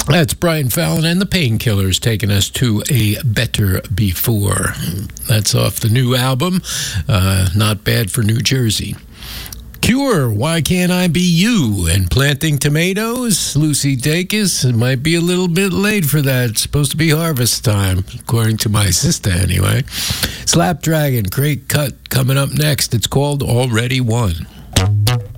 That's Brian Fallon and the Painkillers taking us to a better before. That's off the new album, Not Bad for New Jersey. Cure, Why Can't I Be You? And Planting Tomatoes, Lucy Dacus. It might be a little bit late for that. It's supposed to be harvest time, according to my sister anyway. Slapdragon, Great Cut, coming up next. It's called Already Won.